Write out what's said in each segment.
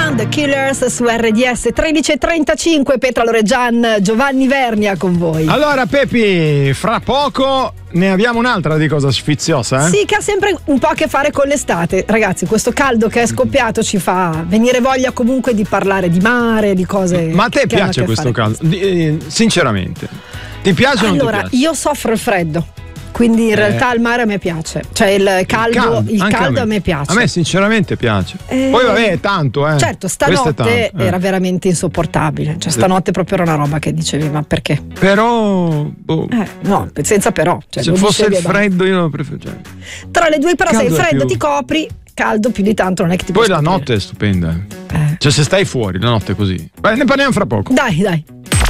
One, The Killers su RDS 13:35. Petra Loreggian, Giovanni Vernia con voi. Allora Pepi, fra poco ne abbiamo un'altra di cosa sfiziosa, Sì, che ha sempre un po' a che fare con l'estate. Ragazzi, questo caldo che è scoppiato ci fa venire voglia comunque di parlare di mare, di cose. Ma a te che hanno piace a che questo fare. caldo? Sinceramente, ti piace o non ti Allora, piace? io soffro il freddo. Quindi in realtà il mare a me piace, cioè il caldo a me piace. A me sinceramente piace. Poi vabbè, è tanto, Certo, stanotte era veramente insopportabile. Cioè stanotte proprio era una roba che dicevi, ma perché? Però no, senza però. Cioè, se fosse il freddo io lo preferirei. Tra le due, però se Caldo il è freddo più- ti copri, caldo più di tanto non è che ti Poi puoi la scoprire. notte è stupenda. Cioè se stai fuori, la notte è così. Beh, ne parliamo fra poco. Dai.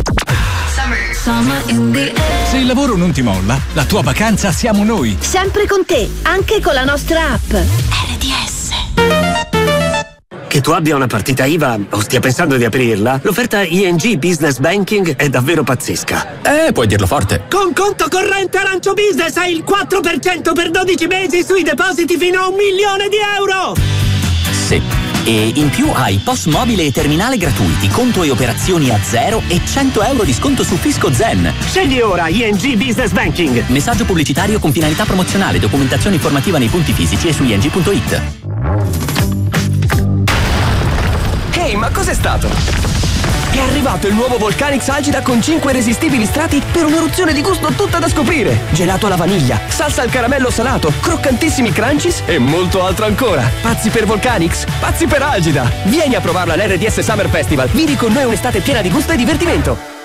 Se il lavoro non ti molla, la tua vacanza siamo noi. Sempre con te, anche con la nostra app. RDS. Che tu abbia una partita IVA o stia pensando di aprirla, l'offerta ING Business Banking è davvero pazzesca. Puoi dirlo forte. Con conto corrente Arancio Business hai il 4% per 12 mesi sui depositi fino a €1 milione. Sì. E in più hai POS mobile e terminale gratuiti, conto e operazioni a zero e €100 di sconto su Fisco Zen. Scegli ora ING Business Banking. Messaggio pubblicitario con finalità promozionale, documentazione informativa nei punti fisici e su ing.it. Ehi, ma cos'è stato? È arrivato il nuovo Volcanix Algida con 5 irresistibili strati per un'eruzione di gusto tutta da scoprire. Gelato alla vaniglia, salsa al caramello salato, croccantissimi crunchies e molto altro ancora. Pazzi per Volcanix, pazzi per Algida. Vieni a provarlo all'RDS Summer Festival. Vivi con noi un'estate piena di gusto e divertimento.